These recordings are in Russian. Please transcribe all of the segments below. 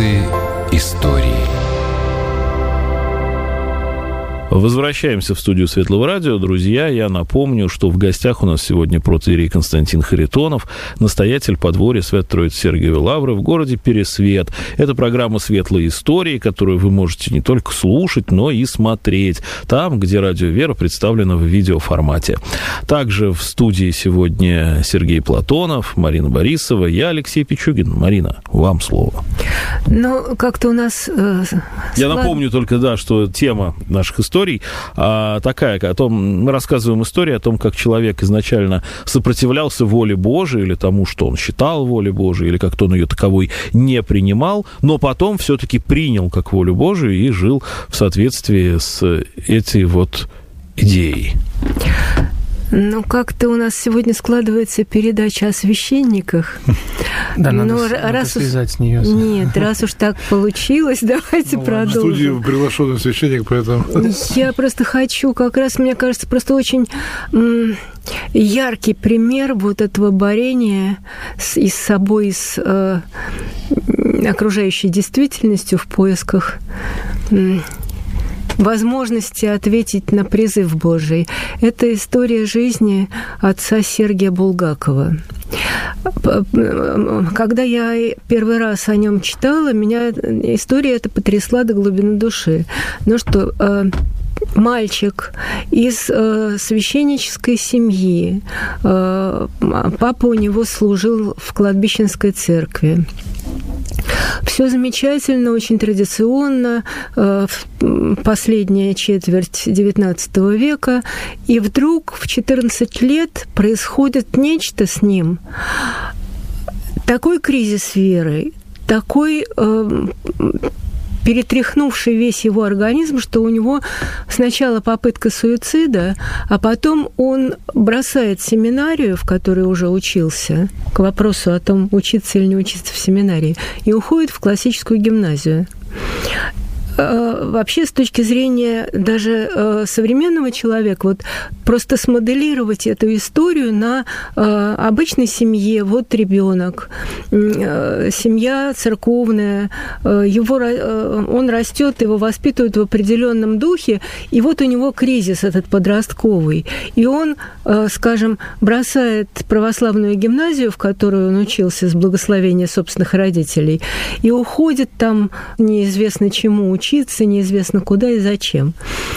Светлые истории. Возвращаемся в студию Светлого радио. Друзья, я напомню, что в гостях у нас сегодня протоиерей Константин Харитонов, настоятель подворья Свято-Троицы Сергиевой Лавры в городе Пересвет. Это программа «Светлые истории», которую вы можете не только слушать, но и смотреть там, где Радио Вера представлено в видеоформате. Также в студии сегодня Сергей Платонов, Марина Борисова, я Алексей Пичугин. Марина, вам слово. Ну, как-то у нас... Я напомню только, да, что тема наших историй такая, мы рассказываем историю о том, как человек изначально сопротивлялся воле Божией или тому, что он считал волей Божией, или как-то он ее таковой не принимал, но потом все-таки принял как волю Божию и жил в соответствии с этой вот идеей. Ну, как-то у нас сегодня складывается передача о священниках. Да, надо слезать с нее. Нет, раз уж так получилось, давайте продолжим. В студию приглашенный священник, поэтому... Я просто хочу, как раз, мне кажется, просто очень яркий пример вот этого борения с собой, с окружающей действительностью в поисках возможности ответить на призыв Божий. Это история жизни отца Сергия Булгакова. Когда я первый раз о нем читала, меня история эта потрясла до глубины души. Ну что, мальчик из священнической семьи, папа у него служил в кладбищенской церкви. Все замечательно, очень традиционно, последняя четверть XIX века, и вдруг в 14 лет происходит нечто с ним. Такой кризис веры, такой перетряхнувший весь его организм, что у него сначала попытка суицида, а потом он бросает семинарию, в которой уже учился, к вопросу о том, учиться или не учиться в семинарии, и уходит в классическую гимназию. Вообще, с точки зрения даже современного человека, вот просто смоделировать эту историю на обычной семье. Вот ребенок, семья церковная, он растет, его воспитывают в определенном духе, и вот у него кризис этот подростковый. И он, скажем, бросает православную гимназию, в которой он учился с благословения собственных родителей, и уходит там неизвестно чему учиться, неизвестно куда и зачем.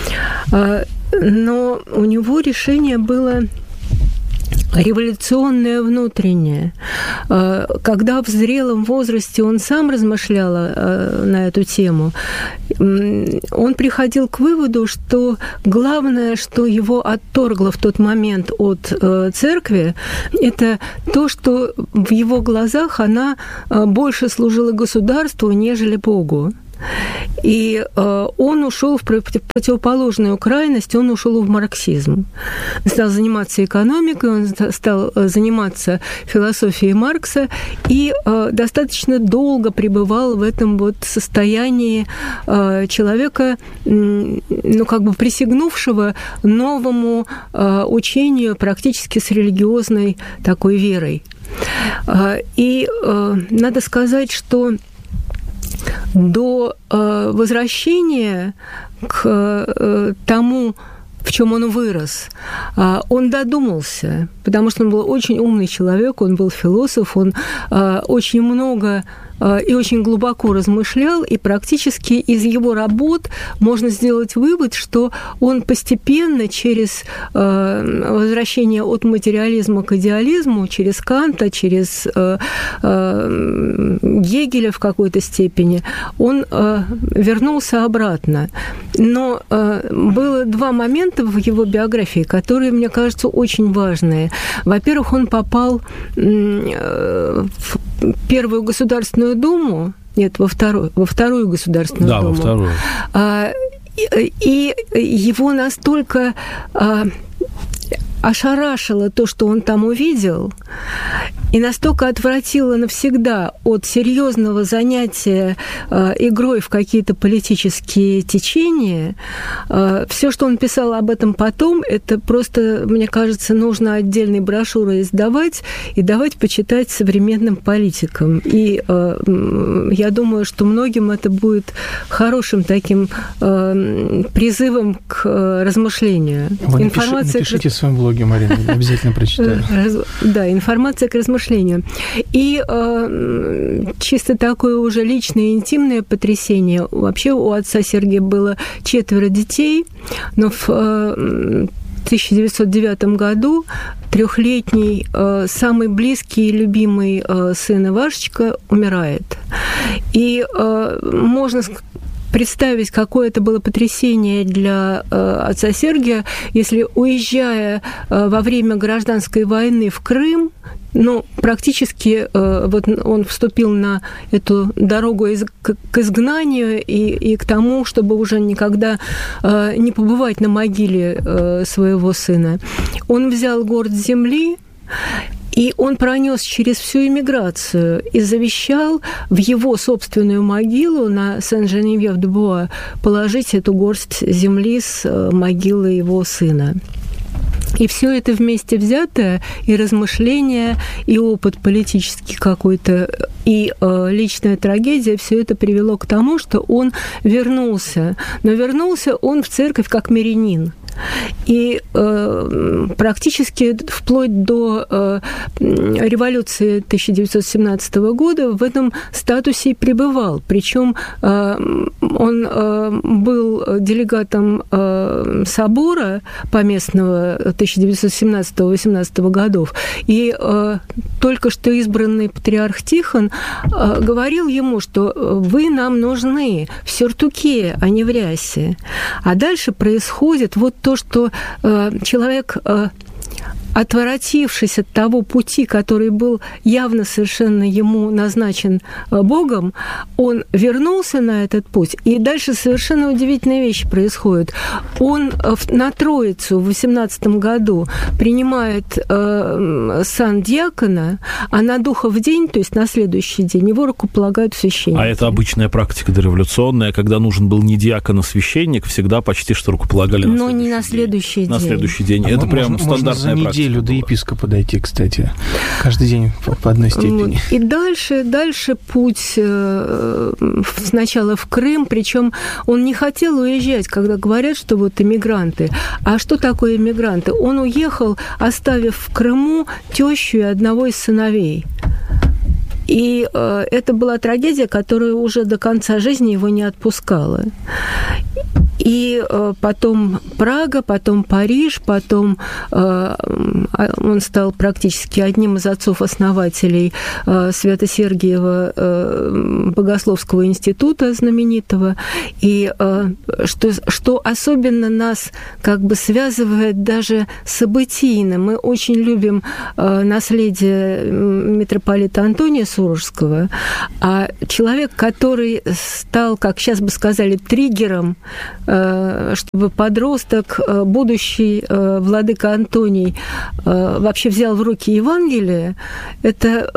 Но у него решение было революционное внутреннее. Когда в зрелом возрасте он сам размышлял на эту тему, он приходил к выводу, что главное, что его отторгло в тот момент от церкви, это то, что в его глазах она больше служила государству, нежели Богу. И он ушел в противоположную крайность, он ушел в марксизм. Он стал заниматься экономикой, он стал заниматься философией Маркса и достаточно долго пребывал в этом вот состоянии человека, ну, как бы присягнувшего новому учению практически с религиозной такой верой. И надо сказать, что до возвращения к тому, в чем он вырос, он додумался, потому что он был очень умный человек, он был философ, он очень много и очень глубоко размышлял, и практически из его работ можно сделать вывод, что он постепенно через возвращение от материализма к идеализму, через Канта, через Гегеля в какой-то степени, он вернулся обратно. Но было два момента в его биографии, которые, мне кажется, очень важные. Во-первых, он попал в Первую Государственную Думу, нет, во Вторую Государственную Думу. Да, во Вторую. И его настолько ошарашило то, что он там увидел, и настолько отвратило навсегда от серьезного занятия игрой в какие-то политические течения. Все, что он писал об этом потом, это просто, мне кажется, нужно отдельной брошюрой издавать и давать почитать современным политикам. И я думаю, что многим это будет хорошим таким призывом к размышлению. Вы напишите в своем блоге, Марина, обязательно прочитаю. Да, информация к размышлению. И чисто такое уже личное, интимное потрясение. Вообще у отца Сергия было 4 детей, но в 1909 году 3-летний, самый близкий и любимый сын Ивашечка умирает. И можно представить, какое это было потрясение для отца Сергия, если, уезжая во время гражданской войны в Крым, практически вот он вступил на эту дорогу к изгнанию и к тому, чтобы уже никогда не побывать на могиле своего сына. Он взял горсть земли, и он пронес через всю эмиграцию и завещал в его собственную могилу на Сен-Женевьев-де-Буа положить эту горсть земли с могилы его сына. И все это вместе взятое, и размышления, и опыт политический какой-то, и личная трагедия, все это привело к тому, что он вернулся. Но вернулся он в церковь как мирянин. И практически вплоть до революции 1917 года в этом статусе и пребывал. Причем он был делегатом собора поместного 1917-18 годов. И только что избранный патриарх Тихон говорил ему, что вы нам нужны в сюртуке, а не в рясе. А дальше происходит вот то, что человек, отворотившись от того пути, который был явно совершенно ему назначен Богом, он вернулся на этот путь, и дальше совершенно удивительные вещи происходят. Он на Троицу в 18 году принимает сан диакона, а на Духов день, то есть на следующий день, его рукополагают священники. А это обычная практика дореволюционная, когда нужен был не диакон, а священник, всегда почти что рукополагали на следующий день. Но не на следующий день. На следующий день. Это прям стандартная практика. Неделю до епископа дойти, кстати. Каждый день по одной степени. И дальше путь сначала в Крым, причем он не хотел уезжать, когда говорят, что вот эмигранты. А что такое эмигранты? Он уехал, оставив в Крыму тещу и одного из сыновей. И это была трагедия, которая уже до конца жизни его не отпускала. И потом Прага, потом Париж, потом он стал практически одним из отцов-основателей Свято-Сергиева Богословского института знаменитого. И что особенно нас как бы связывает даже событийно. Мы очень любим наследие митрополита Антония Сурожского, а человек, который стал, как сейчас бы сказали, триггером, чтобы подросток, будущий владыка Антоний, вообще взял в руки Евангелие, это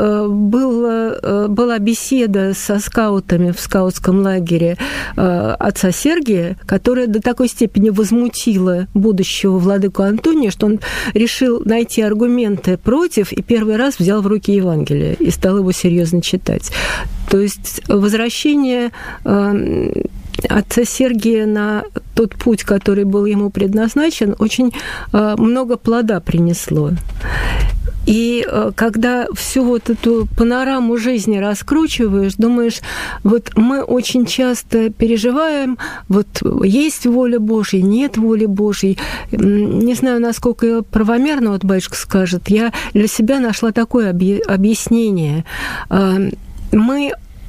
была беседа со скаутами в скаутском лагере отца Сергия, которая до такой степени возмутила будущего владыку Антония, что он решил найти аргументы против и первый раз взял в руки Евангелие и стал его серьезно читать. То есть возвращение отца Сергия на тот путь, который был ему предназначен, очень много плода принесло. И когда всю вот эту панораму жизни раскручиваешь, думаешь, вот мы очень часто переживаем, вот есть воля Божья, нет воли Божьей. Не знаю, насколько правомерно, вот батюшка скажет, я для себя нашла такое объяснение. Мы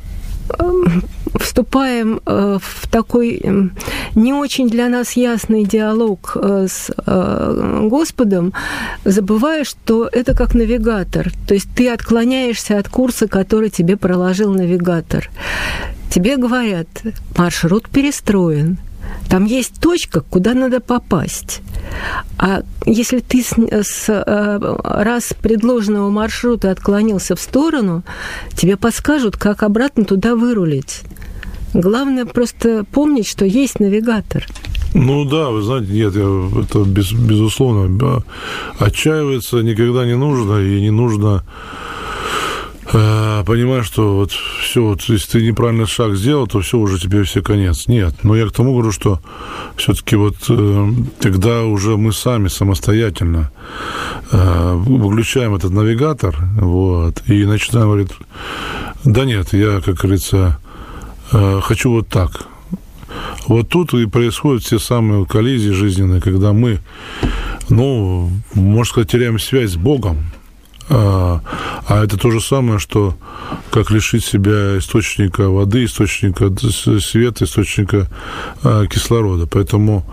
вступаем в такой не очень для нас ясный диалог с Господом, забывая, что это как навигатор. То есть ты отклоняешься от курса, который тебе проложил навигатор. Тебе говорят, маршрут перестроен. Там есть точка, куда надо попасть. А если ты раз предложенного маршрута отклонился в сторону, тебе подскажут, как обратно туда вырулить. Главное просто помнить, что есть навигатор. Ну да, вы знаете, нет, это безусловно. Отчаиваться никогда не нужно, и не нужно понимать, что вот все, вот, если ты неправильный шаг сделал, то все, уже тебе все конец. Нет, но я к тому говорю, что все-таки вот когда уже мы сами самостоятельно выключаем этот навигатор, вот, и начинаем говорить, да нет, я, как говорится, хочу вот так. Вот тут и происходят все самые коллизии жизненные, когда мы, ну, можно сказать, теряем связь с Богом. А это то же самое, что как лишить себя источника воды, источника света, источника кислорода. Поэтому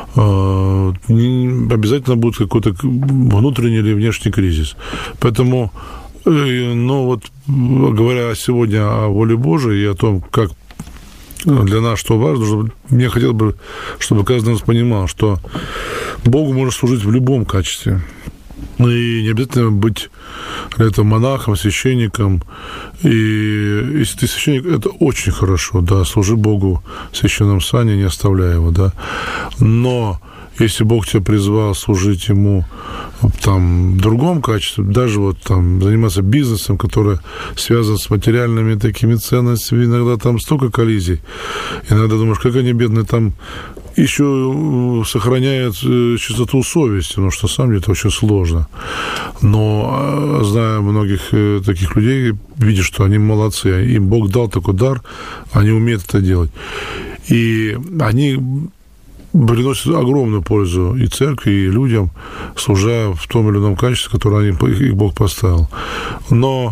обязательно будет какой-то внутренний или внешний кризис. Поэтому, ну вот, говоря сегодня о воле Божией и о том, как для нас что важно, мне хотелось бы, чтобы каждый из нас понимал, что Богу можно служить в любом качестве. И не обязательно быть это монахом, священником. И если ты священник, это очень хорошо, да, служи Богу в священном сане, не оставляя его, да. Но если Бог тебя призвал служить Ему там, в другом качестве, даже вот там заниматься бизнесом, который связан с материальными такими ценностями, иногда там столько коллизий. Иногда думаешь, как они бедные там еще сохраняют чистоту совести, потому что, на самом деле, это очень сложно. Но, зная многих таких людей, видишь, что они молодцы, им Бог дал такой дар, они умеют это делать. И они приносят огромную пользу и церкви, и людям, служа в том или ином качестве, которое их Бог поставил. Но,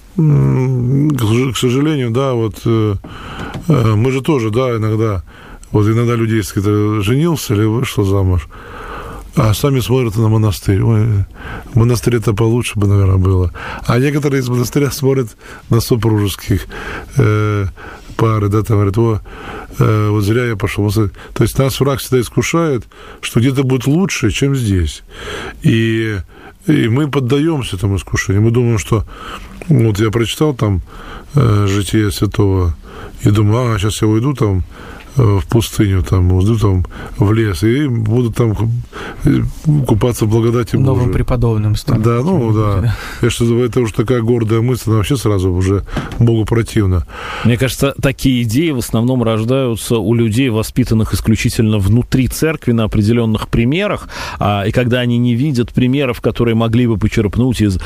к сожалению, да, вот мы же тоже, да, иногда люди, если кто-то женился или вышел замуж, а сами смотрят на монастырь. Ой, монастырь это получше бы, наверное, было. А некоторые из монастыря смотрят на супружеских пары, да, там говорят, вот зря я пошел. То есть нас враг всегда искушает, что где-то будет лучше, чем здесь. И мы поддаемся этому искушению. Мы думаем, что вот я прочитал там житие святого и думаю, сейчас я уйду там в пустыню, там, уйду там в лес, и буду там купаться в благодати Божией. Новым преподобным стану. Да, да. Это уже такая гордая мысль, она вообще сразу уже Богу противна. Мне кажется, такие идеи в основном рождаются у людей, воспитанных исключительно внутри церкви на определенных примерах, и когда они не видят примеров, которые могли бы почерпнуть из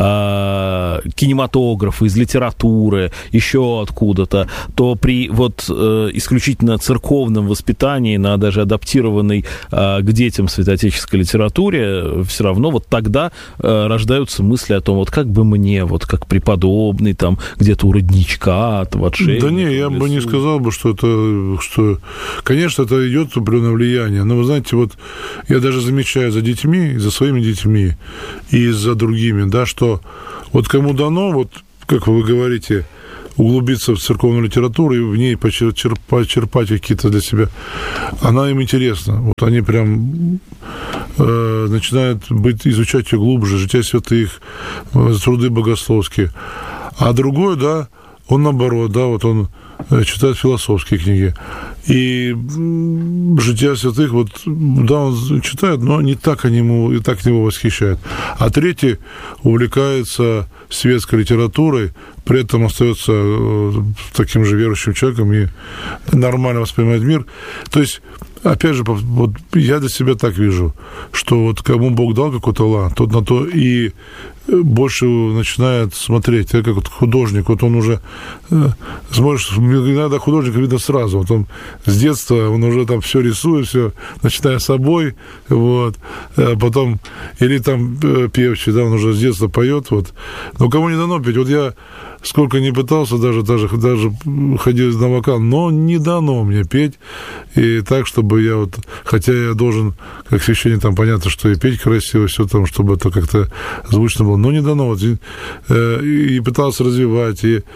кинематографа, из литературы, еще откуда-то, то при исключительно церковном воспитании, на даже адаптированной к детям святоотеческой литературе, все равно вот тогда рождаются мысли о том, вот как бы мне, вот как преподобный, там, где-то у родничка, в отшельнике. Да не, я бы не сказал бы, что конечно, это идет определенное влияние, но, вы знаете, вот я даже замечаю за детьми, за своими детьми и за другими, да, что вот кому дано, вот, как вы говорите, углубиться в церковную литературу и в ней почерпать какие-то для себя, она им интересна. Вот они прям начинают изучать ее глубже, жития святых, труды богословские. А другой, да, он наоборот, да, вот он читает философские книги. И жития святых, вот, да, он читает, но не так него восхищает. А третий увлекается светской литературой, при этом остается таким же верующим человеком и нормально воспринимает мир. То есть, опять же, вот я для себя так вижу, что вот кому Бог дал какой-то талант, тот на то и больше начинает смотреть, как вот художник, вот он уже, смотришь, иногда художника видно сразу, вот он с детства, он уже там все рисует, все, начиная с собой, вот, потом, или там певчий, да, он уже с детства поет, вот, но кому не дано петь, вот я сколько не пытался, даже ходил на вокал, но не дано мне петь, и так, чтобы я вот, хотя я должен, как священник, там понятно, что и петь красиво, все там, чтобы это как-то звучно было, но не дано, вот, и пытался развивать, и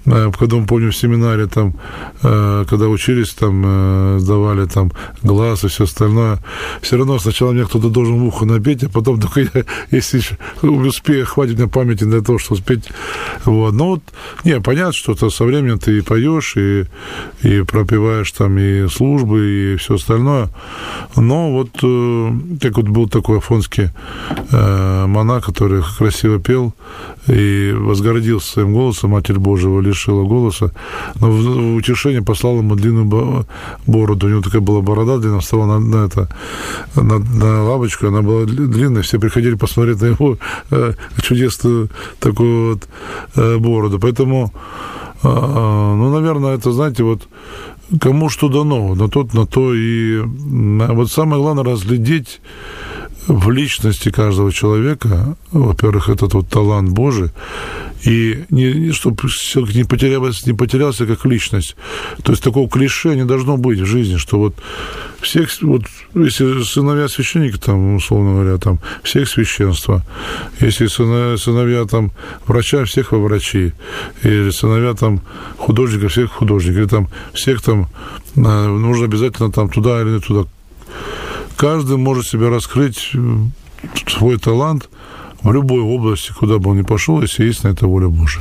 когда мы, помню, в семинаре, там, когда учились, там, сдавали там глаз и все остальное, все равно сначала мне кто-то должен в ухо напеть, а потом только я, если успею, хватит мне памяти для того, чтобы успеть. Вот. Но вот, не, понятно, что -то со временем ты и поешь, и пропеваешь там и службы, и все остальное. Но вот, как вот был такой афонский монах, который красиво пел и возгордился своим голосом, Матерь Божия его лишила голоса, но в утешение послал ему длинную бороду. У него такая была борода длинная, встала на лавочку, она была длинная, все приходили посмотреть на его чудесную такую вот бороду. Поэтому, ну, наверное, это, знаете, вот кому что дано, на то и... Вот самое главное разглядеть в личности каждого человека, во-первых, этот вот талант Божий, и чтобы человек не потерялся как личность. То есть такого клише не должно быть в жизни, что вот всех, вот если сыновья священника, там, условно говоря, там, всех священства, если сыновья там врача, всех во врачи, или сыновья там художника, всех художников, или там всех там нужно обязательно там туда или не туда. Каждый может себе раскрыть свой талант в любой области, куда бы он ни пошел, если есть на это воля Божия.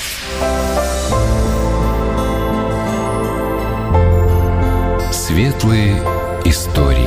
Светлые истории.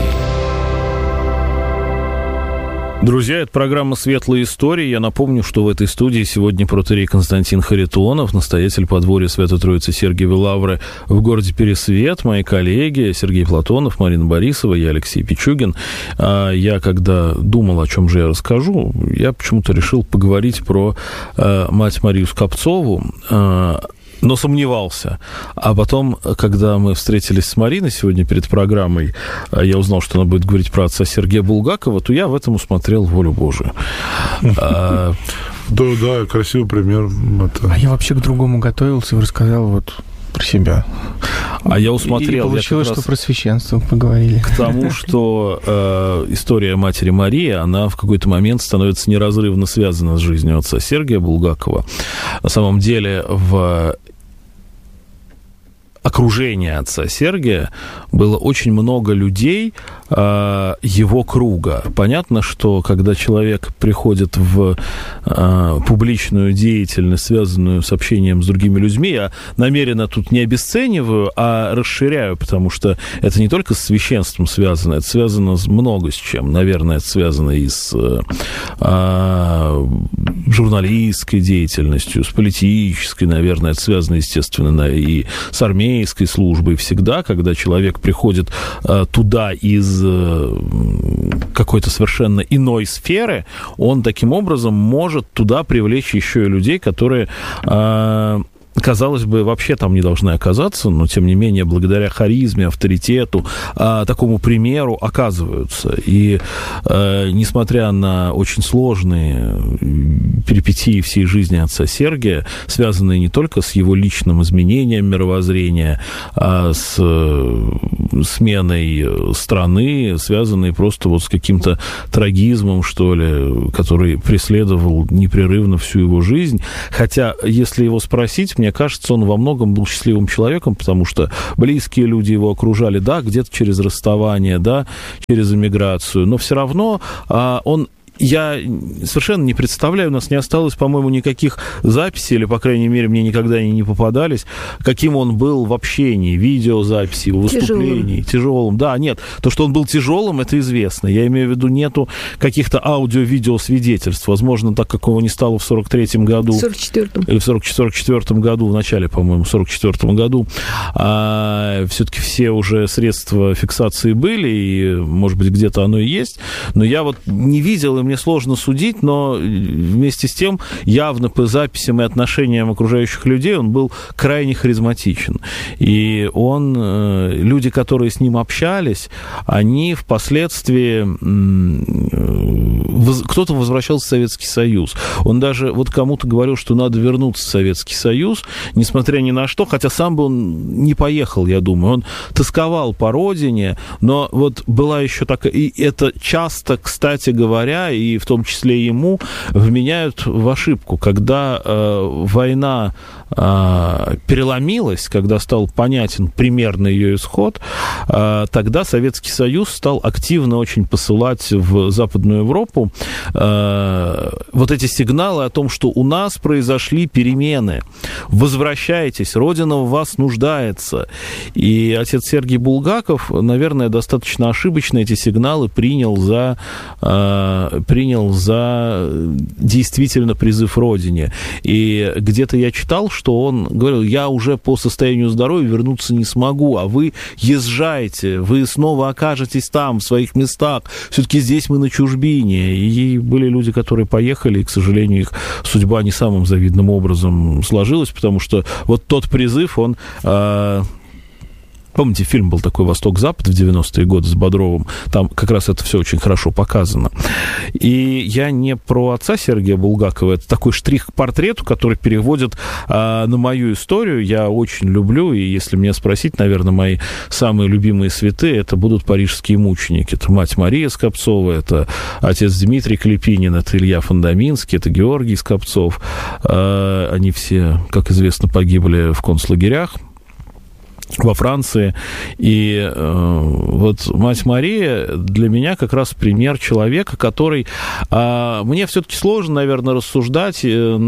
Друзья, это программа «Светлые истории». Я напомню, что в этой студии сегодня протоиерей Константин Харитонов, настоятель подворья Святой-Троицы Сергиевой Лавры в городе Пересвет, мои коллеги Сергей Платонов, Марина Борисова, я Алексей Пичугин. Я, когда думал, о чем же я расскажу, я почему-то решил поговорить про мать Марию Скопцову, но сомневался. А потом, когда мы встретились с Мариной сегодня перед программой, я узнал, что она будет говорить про отца Сергея Булгакова, то я в этом усмотрел волю Божию. Да, красивый пример. А я вообще к другому готовился и рассказал вот про себя. А я усмотрел... И получилось, что про священство поговорили. К тому, что история матери Марии, она в какой-то момент становится неразрывно связана с жизнью отца Сергия Булгакова. На самом деле, в окружении отца Сергия было очень много людей его круга. Понятно, что когда человек приходит в публичную деятельность, связанную с общением с другими людьми, я намеренно тут не обесцениваю, а расширяю, потому что это не только с священством связано, это связано много с чем. Наверное, это связано и с журналистской деятельностью, с политической, наверное, это связано, естественно, и с армейской службой. Всегда, когда человек приходит туда из какой-то совершенно иной сферы, он таким образом может туда привлечь еще и людей, которые... казалось бы, вообще там не должны оказаться, но, тем не менее, благодаря харизме, авторитету, такому примеру оказываются. И несмотря на очень сложные перипетии всей жизни отца Сергия, связанные не только с его личным изменением мировоззрения, а с сменой страны, связанные просто вот с каким-то трагизмом, что ли, который преследовал непрерывно всю его жизнь. Хотя, если его спросить, мне кажется, он во многом был счастливым человеком, потому что близкие люди его окружали, да, где-то через расставание, да, через эмиграцию, но все равно он... Я совершенно не представляю, у нас не осталось, по-моему, никаких записей, или, по крайней мере, мне никогда они не попадались, каким он был в общении, видеозаписи, его выступлений. Тяжелым. Да, нет, то, что он был тяжелым, это известно. Я имею в виду, нету каких-то аудио-видео свидетельств. Возможно, так как его не стало в 43-м году. В 44-м. Или в 44-м году, в начале, по-моему, в 44-м году. Все-таки все уже средства фиксации были, и, может быть, где-то оно и есть. Но я вот не видел, мне сложно судить, но вместе с тем явно по записям и отношениям окружающих людей он был крайне харизматичен. И люди, которые с ним общались, они впоследствии... Кто-то возвращался в Советский Союз. Он даже вот кому-то говорил, что надо вернуться в Советский Союз, несмотря ни на что, хотя сам бы он не поехал, я думаю. Он тосковал по родине, но вот была еще такая... И это часто, кстати говоря, и в том числе ему, вменяют в ошибку. Когда война переломилась, когда стал понятен примерно ее исход, тогда Советский Союз стал активно очень посылать в Западную Европу вот эти сигналы о том, что у нас произошли перемены. Возвращайтесь, Родина в вас нуждается. И отец Сергий Булгаков, наверное, достаточно ошибочно эти сигналы принял за действительно призыв Родине. И где-то я читал, что он говорил: я уже по состоянию здоровья вернуться не смогу, а вы езжайте, вы снова окажетесь там, в своих местах. Все-таки здесь мы на чужбине. И были люди, которые поехали, и, к сожалению, их судьба не самым завидным образом сложилась, потому что вот тот призыв, он... Помните, фильм был такой «Восток-Запад» в 90-е годы с Бодровым? Там как раз это все очень хорошо показано. И я не про отца Сергия Булгакова. Это такой штрих к портрету, который переводит на мою историю. Я очень люблю, и если меня спросить, наверное, мои самые любимые святые, это будут парижские мученики. Это мать Мария Скопцова, это отец Дмитрий Клепинин, это Илья Фондаминский, это Георгий Скопцов. Они все, как известно, погибли в концлагерях во Франции. И вот мать Мария для меня как раз пример человека, который... мне все-таки сложно, наверное, рассуждать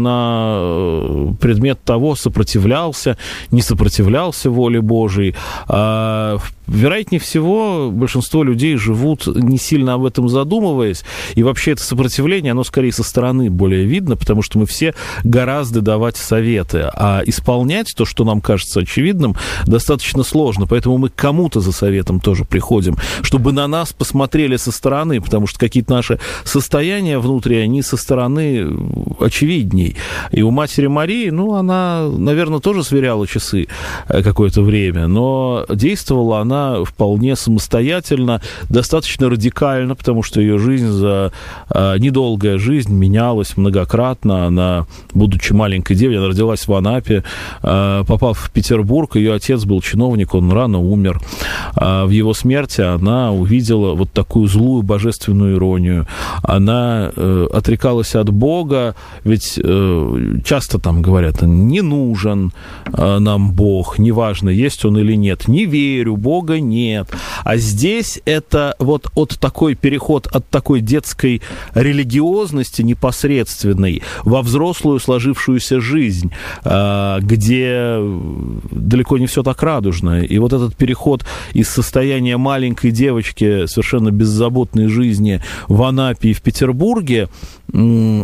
на предмет того, сопротивлялся, не сопротивлялся воле Божией. Вероятнее всего, большинство людей живут, не сильно об этом задумываясь, и вообще это сопротивление, оно скорее со стороны более видно, потому что мы все гораздо давать советы, а исполнять то, что нам кажется очевидным, достаточно сложно, поэтому мы к кому-то за советом тоже приходим, чтобы на нас посмотрели со стороны, потому что какие-то наши состояния внутри, они со стороны очевидней. И у матери Марии, она, наверное, тоже сверяла часы какое-то время, но действовала она вполне самостоятельно, достаточно радикально, потому что ее жизнь за недолгая жизнь менялась многократно. Она, будучи маленькой девочкой, она родилась в Анапе, попав в Петербург, ее отец был чиновник, он рано умер. В его смерти она увидела вот такую злую божественную иронию. Она отрекалась от Бога, ведь часто там говорят: не нужен нам Бог, неважно, есть он или нет, не верю, Бога нет. А здесь это вот такой переход от такой детской религиозности непосредственной во взрослую сложившуюся жизнь, где далеко не все так радужно. И вот этот переход из состояния маленькой девочки, совершенно беззаботной жизни в Анапе и в Петербурге, для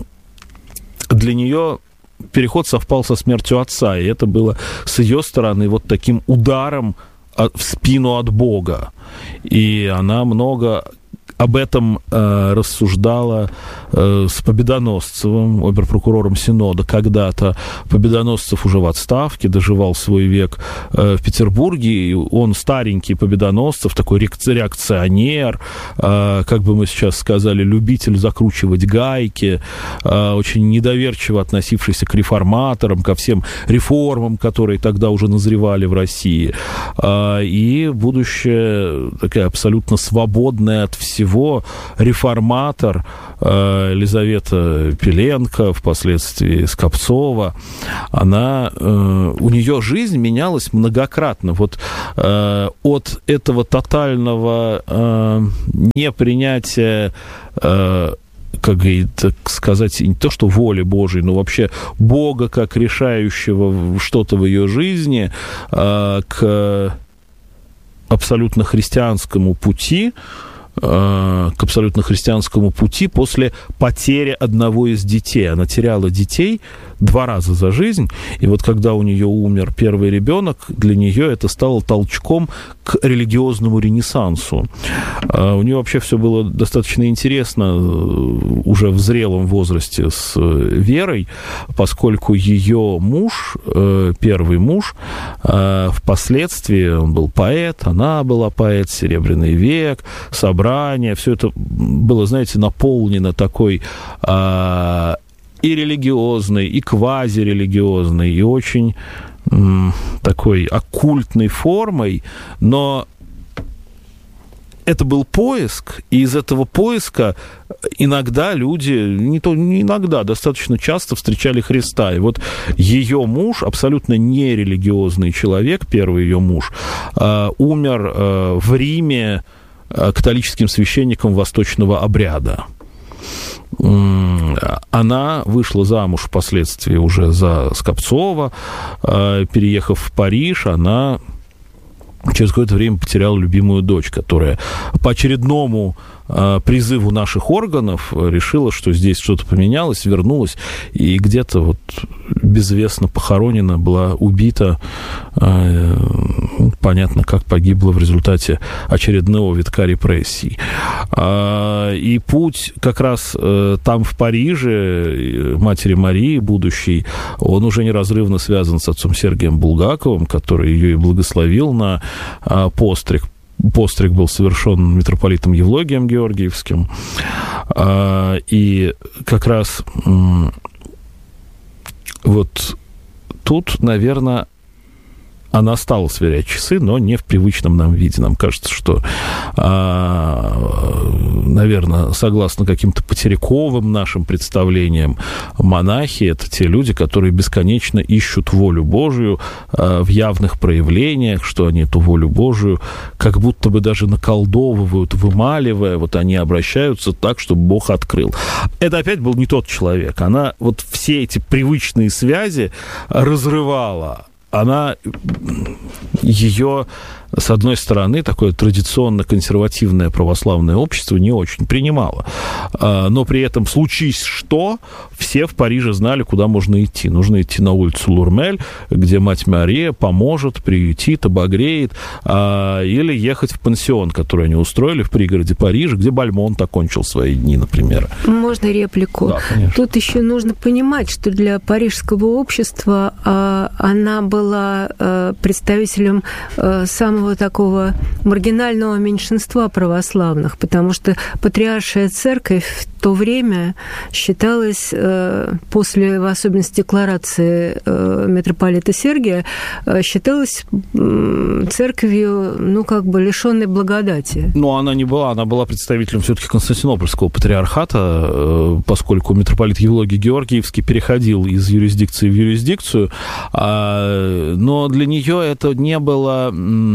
нее переход совпал со смертью отца, и это было с ее стороны вот таким ударом в спину от Бога. И она много об этом рассуждала с Победоносцевым, обер-прокурором Синода, когда-то. Победоносцев уже в отставке, доживал свой век в Петербурге, и он старенький Победоносцев, такой реакционер, как бы мы сейчас сказали, любитель закручивать гайки, очень недоверчиво относившийся к реформаторам, ко всем реформам, которые тогда уже назревали в России. И будущее такая абсолютно свободная от всего реформатор Елизавета Пеленко, впоследствии Скопцова, у нее жизнь менялась многократно. Вот от этого тотального непринятия, как сказать, не то, что воли Божией, но вообще Бога как решающего что-то в ее жизни, к абсолютно христианскому пути, после потери одного из детей. Она теряла детей 2 раза за жизнь, и вот когда у нее умер первый ребенок, для нее это стало толчком к религиозному ренессансу. У нее вообще все было достаточно интересно уже в зрелом возрасте с верой, поскольку ее муж, первый муж, впоследствии он был поэт, она была поэт, «Серебряный век», «Собрание», все это было, знаете, наполнено такой и религиозной, и квазирелигиозной, и очень такой оккультной формой, но это был поиск, и из этого поиска иногда люди, не иногда, достаточно часто встречали Христа. И вот ее муж, абсолютно нерелигиозный человек, первый ее муж, умер в Риме католическим священником восточного обряда. Она вышла замуж впоследствии уже за Скопцова, переехав в Париж, она через какое-то время потеряла любимую дочь, которая по очередному призыву наших органов решила, что здесь что-то поменялось, вернулась, и где-то вот безвестно похоронена, была убита, понятно, как погибла в результате очередного витка репрессий. И путь как раз там, в Париже, Матери Марии будущей, он уже неразрывно связан с отцом Сергием Булгаковым, который ее и благословил на постриг. Постриг был совершен митрополитом Евлогием Георгиевским. И как раз вот тут, наверное, она стала сверять часы, но не в привычном нам виде. Нам кажется, что, наверное, согласно каким-то потеряковым нашим представлениям, монахи — это те люди, которые бесконечно ищут волю Божию в явных проявлениях, что они эту волю Божию как будто бы даже наколдовывают, вымаливая, вот они обращаются так, чтобы Бог открыл. Это опять был не тот человек. Она вот все эти привычные связи разрывала. Она ее, с одной стороны, такое традиционно-консервативное православное общество не очень принимало. Но при этом, случись что, все в Париже знали, куда можно идти. Нужно идти на улицу Лурмель, где Мать Мария поможет, приютит, обогреет, или ехать в пансион, который они устроили в пригороде Парижа, где Бальмонт окончил свои дни, например. Можно реплику? Да, конечно. Тут еще нужно понимать, что для парижского общества она была представителем самого такого маргинального меньшинства православных, потому что патриаршая церковь в то время считалась, после, в особенности, декларации митрополита Сергия, считалась церковью, ну, как бы лишенной благодати. Но она не была, она была представителем все-таки Константинопольского патриархата, поскольку митрополит Евлогий Георгиевский переходил из юрисдикции в юрисдикцию, но для нее это не было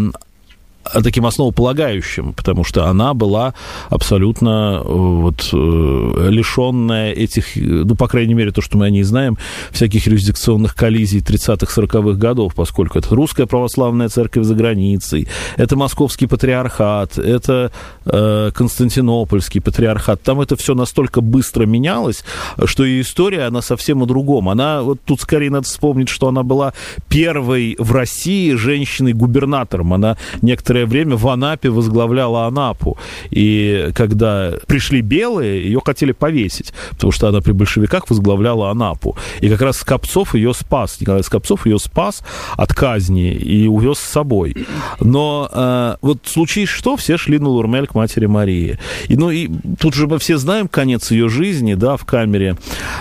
таким основополагающим, потому что она была абсолютно вот лишенная этих, ну, по крайней мере, то, что мы о ней знаем, всяких юрисдикционных коллизий 30-40-х годов, поскольку это русская православная церковь за границей, это московский патриархат, это Константинопольский патриархат. Там это все настолько быстро менялось, что и история, она совсем о другом. Она, вот тут скорее надо вспомнить, что она была первой в России женщиной-губернатором. Она некоторое время в Анапе возглавляла Анапу. И когда пришли белые, ее хотели повесить, потому что она при большевиках возглавляла Анапу. И как раз Скопцов ее спас. Николай Скопцов ее спас от казни и увез с собой. Но вот случись что, все шли на Лурмель к Матери Марии. И тут же мы все знаем конец ее жизни, да, в камере,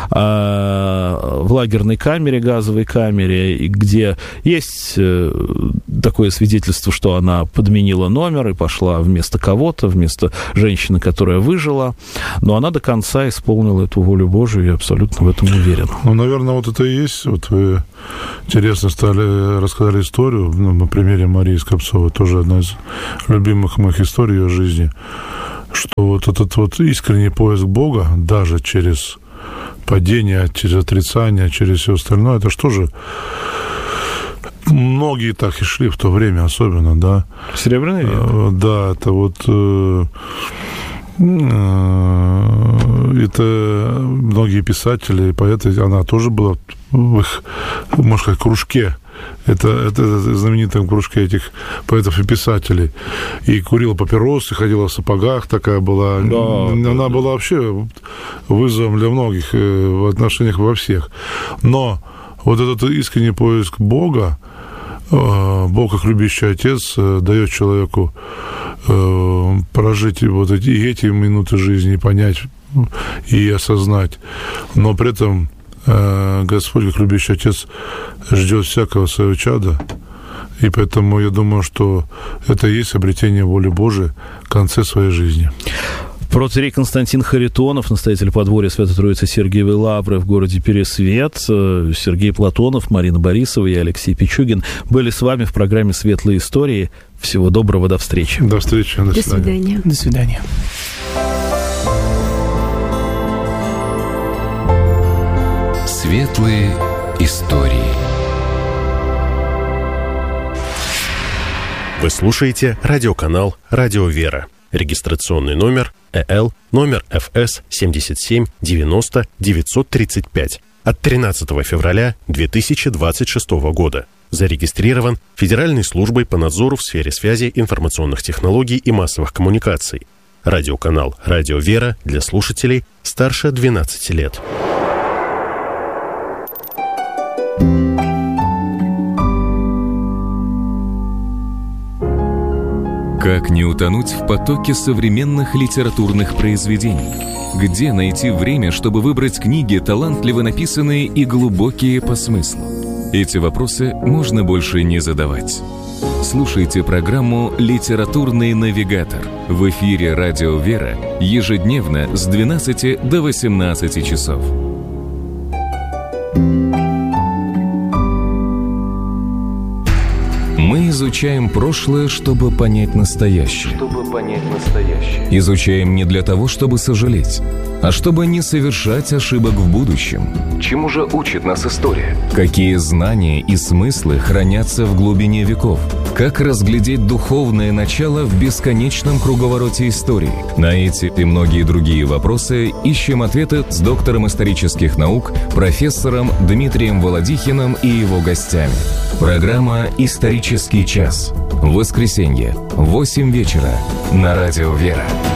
в лагерной камере, газовой камере, где есть такое свидетельство, что она подменила номер и пошла вместо кого-то, вместо женщины, которая выжила. Но она до конца исполнила эту волю Божию, я абсолютно в этом уверен. Ну, наверное, вот это и есть. Вот вы интересно рассказали историю, на примере Марии Скопцовой, тоже одна из любимых моих историй ее жизни, что вот этот вот искренний поиск Бога, даже через падение, через отрицание, через все остальное, это что же... Многие так и шли в то время, особенно, да. Серебряный век. Да, это вот... Это многие писатели, поэты, она тоже была в их, можно сказать, кружке. Это знаменитом кружке этих поэтов и писателей. И курила папиросы, ходила в сапогах, такая была. Да, она была вообще вызовом для многих в отношениях во всех. Но вот этот искренний поиск Бога, Бог, как любящий Отец, дает человеку прожить вот эти минуты жизни, понять и осознать. Но при этом Господь, как любящий Отец, ждет всякого своего чада И поэтому я думаю, что это и есть обретение воли Божией в конце своей жизни. Протоиерей Константин Харитонов, настоятель подворья Святой-Троицы Сергиевой Лавры в городе Пересвет, Сергей Платонов, Марина Борисова и Алексей Пичугин были с вами в программе «Светлые истории». Всего доброго, до встречи. До встречи, до свидания. До свидания. Светлые истории. Вы слушаете радиоканал «Радио Вера». Регистрационный номер ЭЛ, номер ФС 77 90 935 от 13 февраля 2026 года. Зарегистрирован Федеральной службой по надзору в сфере связи, информационных технологий и массовых коммуникаций. Радиоканал «Радио Вера» для слушателей старше 12 лет. Как не утонуть в потоке современных литературных произведений? Где найти время, чтобы выбрать книги, талантливо написанные и глубокие по смыслу? Эти вопросы можно больше не задавать. Слушайте программу «Литературный навигатор» в эфире «Радио Вера» ежедневно с 12 до 18 часов. Мы изучаем прошлое, чтобы понять настоящее. Изучаем не для того, чтобы сожалеть, а чтобы не совершать ошибок в будущем. Чему же учит нас история? Какие знания и смыслы хранятся в глубине веков? Как разглядеть духовное начало в бесконечном круговороте истории? На эти и многие другие вопросы ищем ответы с доктором исторических наук, профессором Дмитрием Володихиным и его гостями. Программа «Исторический час». В воскресенье, 8 вечера на Радио Вера.